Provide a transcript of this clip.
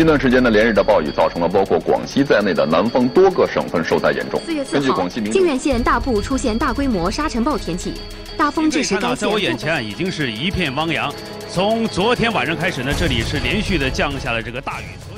近段时间呢，连日的暴雨造成了包括广西在内的南方多个省份受灾严重。 4月4号，靖远县大部出现大规模沙尘暴天气，大风致使该县。 在我眼前已经是一片汪洋。从昨天晚上开始呢，这里是连续的降下了这个大雨。